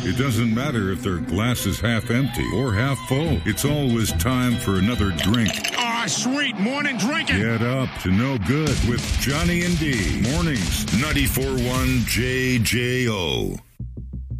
It doesn't matter if their glass is half empty or half full. It's always time for another drink. Ah, sweet morning drinking. Get up to no good with Johnny and D. Mornings, 94.1 JJO.